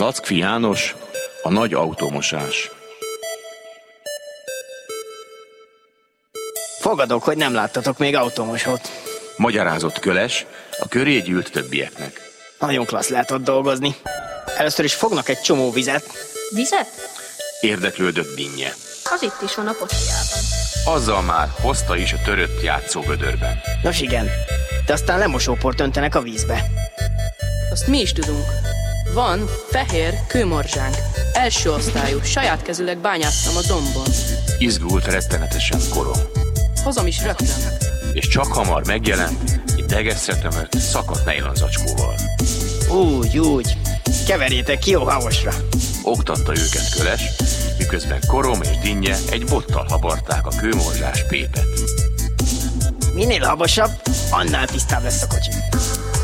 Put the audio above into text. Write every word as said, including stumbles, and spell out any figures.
Lackfi János, a nagy autómosás. Fogadok, hogy nem láttatok még autómosót. Magyarázott Köles a köré gyűlt többieknek. Nagyon klassz lehet ott dolgozni. Először is fognak egy csomó vizet. Vizet? Érdeklődött Dinnye. Az itt is van a potyjában. Azzal már hozta is a törött játszógödörben. Nos igen, de aztán lemosóport öntenek a vízbe. Azt mi is tudunk. Van fehér kőmorzsánk. Első osztályú, saját kezüleg bányáztam a dombon. Izgult rettenetesen Korom. Hozom is rögtön. És csak hamar megjelent egy degeszre tömött, szakadt nejlonzacskóval. Úgy, úgy. Keverjétek ki jó havosra. Oktatta őket Köles, miközben Korom és Dinnye egy bottal habarták a kőmorzsás pépet. Minél habosabb, annál tisztább lesz a kocsi.